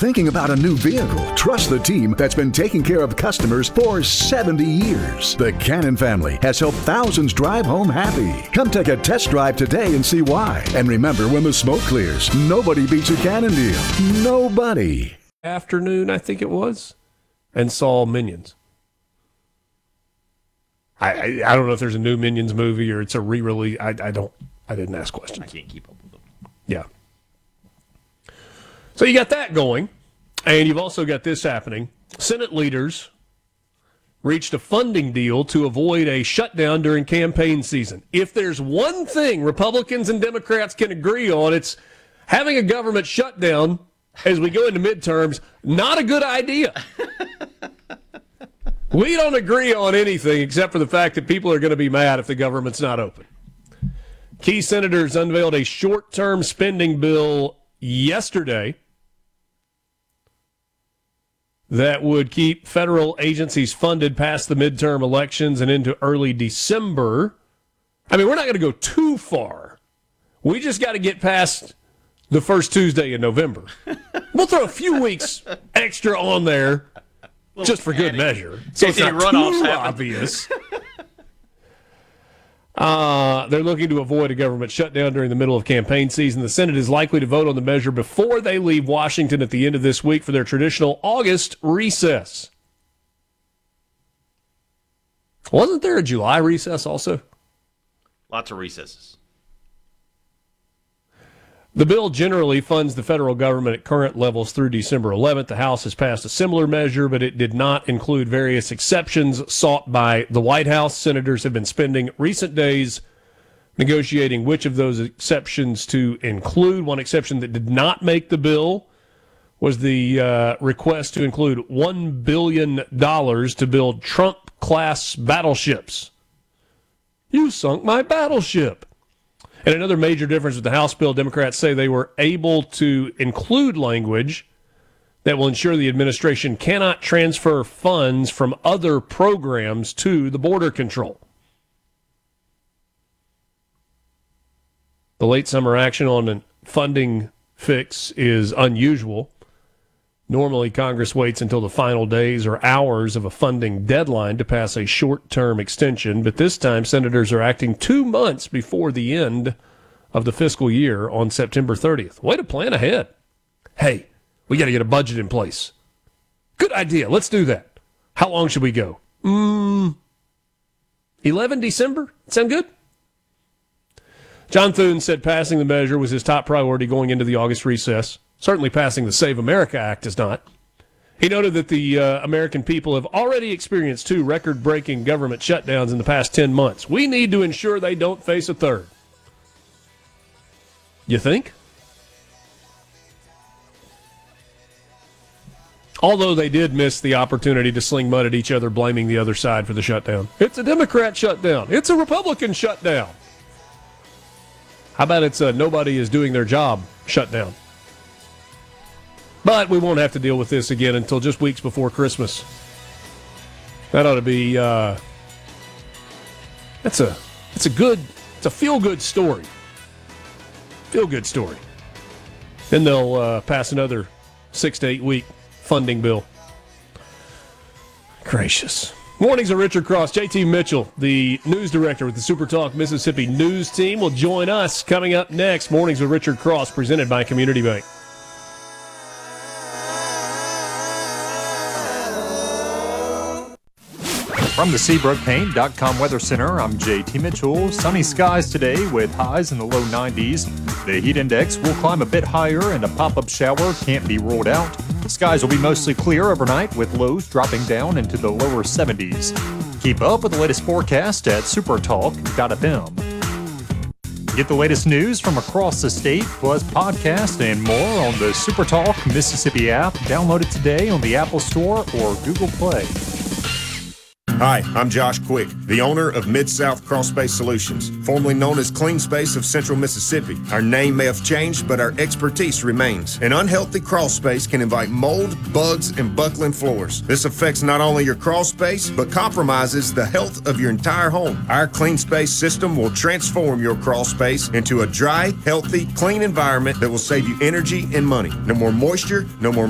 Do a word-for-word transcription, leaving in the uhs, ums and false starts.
Thinking about a new vehicle? Trust the team that's been taking care of customers for seventy years. The Cannon family has helped thousands drive home happy. Come take a test drive today and see why. And remember, when the smoke clears, nobody beats a Cannon deal. Nobody. Afternoon, I think it was, and saw Minions. I, I I don't know if there's a new Minions movie or it's a re-release. I I don't. I didn't ask questions. I can't keep up with them. Yeah. So you got that going, and you've also got this happening. Senate leaders reached a funding deal to avoid a shutdown during campaign season. If there's one thing Republicans and Democrats can agree on, it's having a government shutdown as we go into midterms, not a good idea. We don't agree on anything except for the fact that people are going to be mad if the government's not open. Key senators unveiled a short-term spending bill yesterday that would keep federal agencies funded past the midterm elections and into early December. I mean, we're not going to go too far. We just got to get past the first Tuesday in November. We'll throw a few weeks extra on there just for good measure. So it's not too obvious. Uh, they're looking to avoid a government shutdown during the middle of campaign season. The Senate is likely to vote on the measure before they leave Washington at the end of this week for their traditional August recess. Wasn't there a July recess also? Lots of recesses. The bill generally funds the federal government at current levels through December eleventh. The House has passed a similar measure, but it did not include various exceptions sought by the White House. Senators have been spending recent days negotiating which of those exceptions to include. One exception that did not make the bill was the uh, request to include one billion dollars to build Trump-class battleships. You sunk my battleship. And another major difference with the House bill, Democrats say they were able to include language that will ensure the administration cannot transfer funds from other programs to the border control. The late summer action on a funding fix is unusual. Normally, Congress waits until the final days or hours of a funding deadline to pass a short-term extension, but this time senators are acting two months before the end of the fiscal year on September thirtieth. Way to plan ahead. Hey, we got to get a budget in place. Good idea. Let's do that. How long should we go? Mm, eleven December? Sound good? John Thune said passing the measure was his top priority going into the August recess. Certainly passing the Save America Act is not. He noted that the uh, American people have already experienced two record-breaking government shutdowns in the past ten months. We need to ensure they don't face a third. You think? Although they did miss the opportunity to sling mud at each other, blaming the other side for the shutdown. It's a Democrat shutdown. It's a Republican shutdown. How about it's a nobody is doing their job shutdown? But we won't have to deal with this again until just weeks before Christmas. That ought to be, uh, that's a, it's a good, it's a feel-good story. Feel-good story. Then they'll uh, pass another six to eight week funding bill. Gracious. Mornings of Richard Cross. J T Mitchell, the news director with the Super Talk Mississippi News Team, will join us coming up next. Mornings with Richard Cross, presented by Community Bank. From the Seabrook Paint dot com Weather Center, I'm J T Mitchell. Sunny skies today with highs in the low nineties. The heat index will climb a bit higher and a pop-up shower can't be ruled out. Skies will be mostly clear overnight with lows dropping down into the lower seventies. Keep up with the latest forecast at supertalk dot f m. Get the latest news from across the state, plus podcasts and more on the SuperTalk Mississippi app. Download it today on the Apple Store or Google Play. Hi, I'm Josh Quick, the owner of Mid-South Crawl Space Solutions, formerly known as Clean Space of Central Mississippi. Our name may have changed, but our expertise remains. An unhealthy crawl space can invite mold, bugs, and buckling floors. This affects not only your crawl space, but compromises the health of your entire home. Our Clean Space system will transform your crawl space into a dry, healthy, clean environment that will save you energy and money. No more moisture, no more